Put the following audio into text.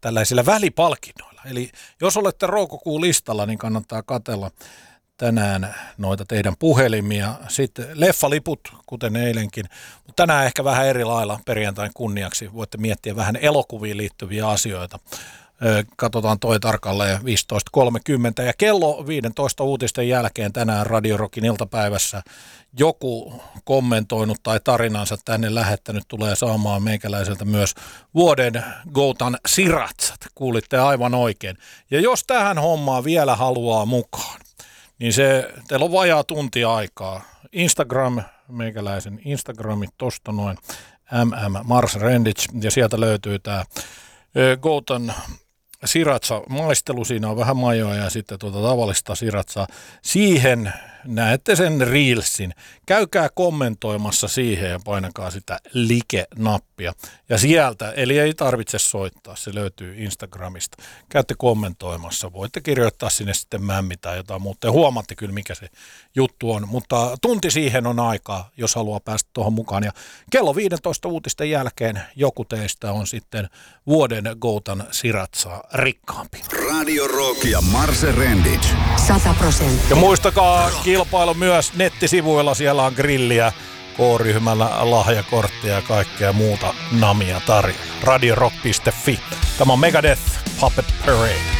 tällaisilla välipalkinnoilla. Eli jos olette roukokuun listalla, niin kannattaa katsella tänään noita teidän puhelimia. Sitten leffaliput, kuten eilenkin, mutta tänään ehkä vähän eri lailla perjantain kunniaksi. Voitte miettiä vähän elokuviin liittyviä asioita. Katsotaan toi tarkalleen 15.30 ja kello 15 uutisten jälkeen tänään Radio Rockin iltapäivässä joku kommentoinut tai tarinansa tänne lähettänyt tulee saamaan meikäläiseltä myös vuoden Goutan siratsat. Kuulitte aivan oikein. Ja jos tähän hommaan vielä haluaa mukaan, niin teillä on vajaa tunti aikaa. Instagram, meikäläisen Instagramit tosta noin Mars Rendich ja sieltä löytyy tämä Goutan siratsa-maistelu, siinä on vähän majoa ja sitten tavallista siratsaa. Siihen näette sen reelsin. Käykää kommentoimassa siihen ja painakaa sitä like-nappia. Ja sieltä, eli ei tarvitse soittaa, se löytyy Instagramista. Käytte kommentoimassa, voitte kirjoittaa sinne sitten mämmi tai jotain muuta. Ja huomaatte kyllä, mikä se juttu on. Mutta tunti siihen on aikaa, jos haluaa päästä tuohon mukaan. Ja kello 15 uutisten jälkeen joku teistä on sitten vuoden Goutan siratsaa rikkaampi. Radio Rock ja Marse Rendich. 100%. Ja muistakaa kilpailu myös nettisivuilla, siellä on grilliä, K-ryhmällä lahjakorttia ja kaikkea muuta namia tarjolla. radiorock.fi. Tämä on Megadeth Puppet Parade.